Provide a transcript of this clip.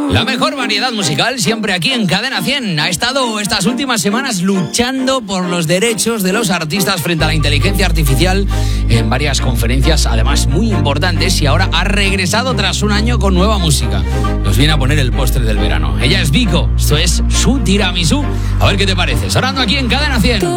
La mejor variedad musical siempre aquí en Cadena 100. Ha estado estas últimas semanas luchando por los derechos de los artistas frente a la inteligencia artificial en varias conferencias, además muy importantes, y ahora ha regresado tras un año con nueva música. Nos viene a poner el postre del verano. Ella es Vico, esto es su tiramisú. A ver qué te parece, sonando aquí en Cadena 100.